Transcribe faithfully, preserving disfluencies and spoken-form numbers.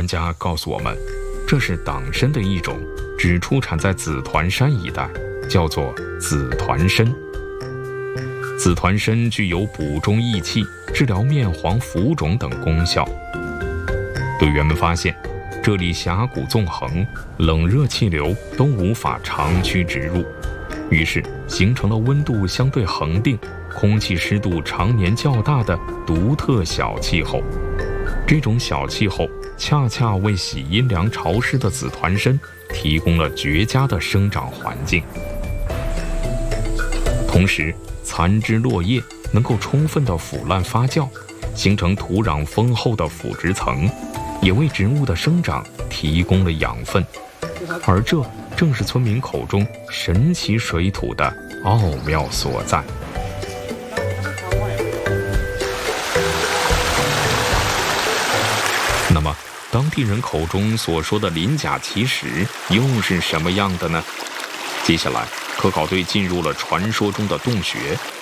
家告诉我们，这是党参的一种，只出产在紫团山一带，叫做紫团参。紫团参具有补中益气、治疗面黄、浮肿等功效。队员们发现，这里峡谷纵横，冷热气流都无法长驱直入，于是形成了温度相对恒定、空气湿度常年较大的独特小气候。这种小气候恰恰为喜阴凉潮湿的紫团参提供了绝佳的生长环境。同时，残枝落叶能够充分的腐烂发酵，形成土壤丰厚的腐殖层，也为植物的生长提供了养分。而这正是村民口中神奇水土的奥妙所在。那么，当地人口中所说的鳞甲奇石又是什么样的呢？接下来，科考队进入了传说中的洞穴，